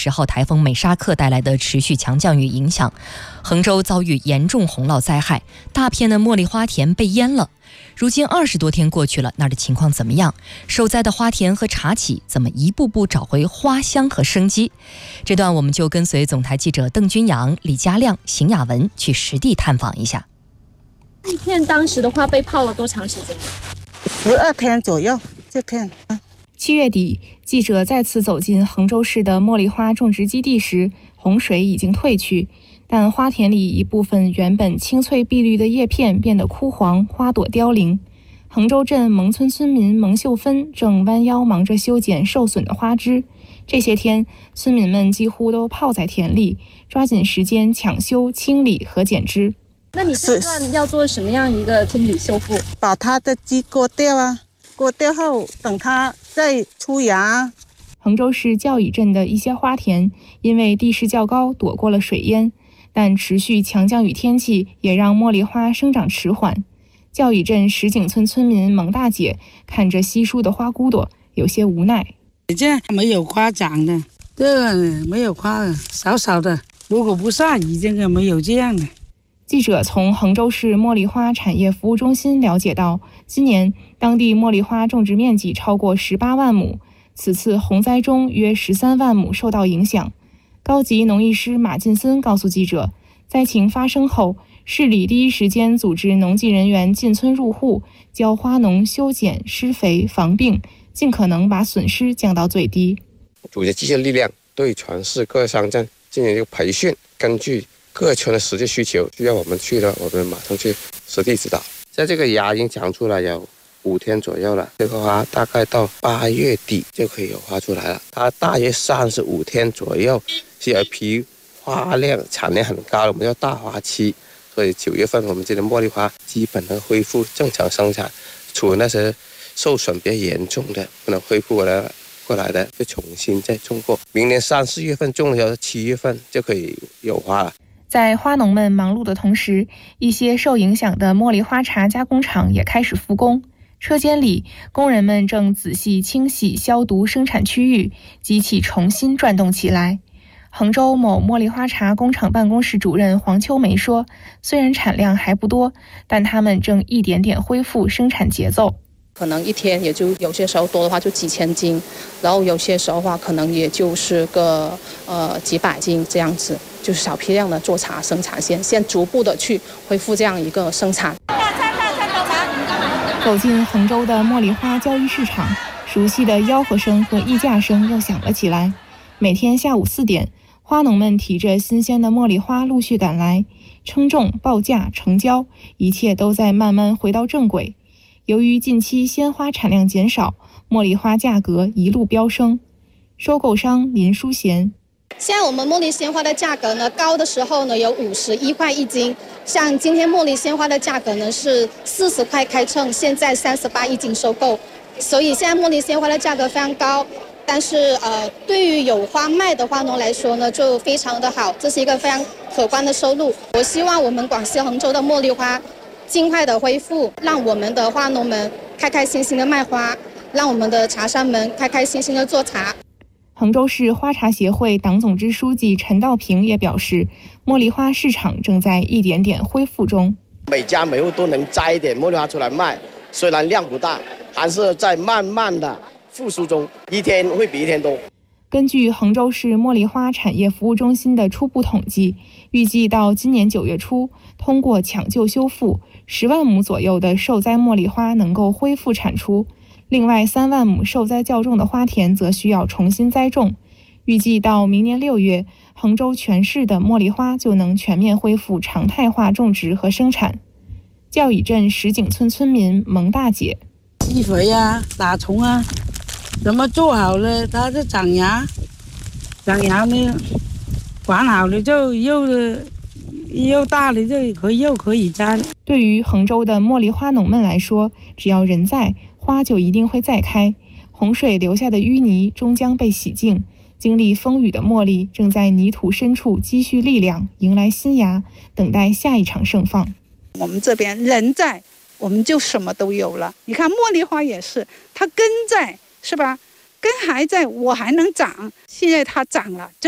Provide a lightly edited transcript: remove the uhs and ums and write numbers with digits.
10号台风美沙克带来的持续强降雨影响，衡州遭遇严重洪涝灾害，大片的茉莉花田被淹了。如今20多天过去了，那儿的情况怎么样？受灾的花田和茶企怎么一步步找回花香和生机？这段我们就跟随总台记者邓君阳、李佳亮、邢雅文去实地探访一下。 这片当时的话被泡了多长时间 ？12天左右。这片 7月底，记者再次走进衡州市的茉莉花种植基地时，洪水已经退去，但花田里一部分原本青翠碧绿的叶片变得枯黄，花朵凋零。衡州镇蒙村村民蒙秀芬正弯腰忙着修剪受损的花枝。这些天，村民们几乎都泡在田里，抓紧时间抢修、清理和剪枝。 那你这段要做什么样一个清理修复？ 把它的枝割掉啊，割掉后等它再出芽。 衡州市教乙镇的一些花田因为地势较高，躲过了水淹，但持续强降雨天气也让茉莉花生长迟缓。教乙镇石井村村民蒙大姐看着稀疏的花骨朵，有些无奈。 这没有花长的，这没有花，少少的。如果不下雨，这个没有这样的。 记者从衡州市茉莉花产业服务中心了解到，今年当地茉莉花种植面积超过18万亩，此次洪灾中约13万亩受到影响。高级农艺师马进森告诉记者，灾情发生后，市里第一时间组织农技人员进村入户，教花农修剪、施肥、防病，尽可能把损失降到最低。 组织机械力量对全市各乡镇进行一个培训，根据各村的实际需求，需要我们去的，我们马上去实地指导。在这个芽已经长出来有5天左右了，这个花大概到8月底就可以有花出来了。它大约35天左右是有一批花量产量很高的，我们叫大花期。所以9月份我们这的茉莉花基本能恢复正常生产，除了那些受损比较严重的不能恢复过来的，就重新再种过。明年3、4月份种的时候，7月份就可以有花了。 在花农们忙碌的同时，一些受影响的茉莉花茶加工厂也开始复工。车间里，工人们正仔细清洗、消毒生产区域，机器重新转动起来。衡州某茉莉花茶工厂办公室主任黄秋梅说，虽然产量还不多，但他们正一点点恢复生产节奏。 可能一天也就有些时候多的话就几千斤，然后有些时候的话可能也就是个几百斤这样子，就是小批量的做茶生产线，现逐步的去恢复这样一个生产。 走进衡州的茉莉花交易市场，熟悉的吆喝声和议价声又响了起来。每天下午4点，花农们提着新鲜的茉莉花陆续赶来，称重、报价、成交，一切都在慢慢回到正轨。由于近期鲜花产量减少，茉莉花价格一路飙升。收购商林淑贤， 现在我们茉莉鲜花的价格呢，高的时候呢有51块1斤，像今天茉莉鲜花的价格呢是40块开称，现在381斤收购，所以现在茉莉鲜花的价格非常高。但是对于有花卖的花农来说呢，就非常的好，这是一个非常可观的收入。我希望我们广西衡州的茉莉花尽快的恢复，让我们的花农们开开心心的卖花，让我们的茶商们开开心心的做茶。 衡州市花茶协会党总支书记陈道平也表示，茉莉花市场正在一点点恢复中。 每家每户都能摘一点茉莉花出来卖，虽然量不大，还是在慢慢的复苏中，一天会比一天多。 根据衡州市茉莉花产业服务中心的初步统计，预计到今年9月初，通过抢救修复，10万亩左右的受灾茉莉花能够恢复产出，另外3万亩受灾较重的花田则需要重新栽种。预计到明年6月，衡州全市的茉莉花就能全面恢复常态化种植和生产。教乙镇石井村村民蒙大姐， 施肥啊，打虫啊，怎么做好了它就长芽，长芽呢管好了就又大了就又可以摘了。 对于衡州的茉莉花农们来说，只要人在，花就一定会再开。洪水留下的淤泥终将被洗净，经历风雨的茉莉正在泥土深处积蓄力量，迎来新芽，等待下一场盛放。 我们这边人在，我们就什么都有了。你看茉莉花也是，它根在，是吧？根还在，我还能长。现在它长了，这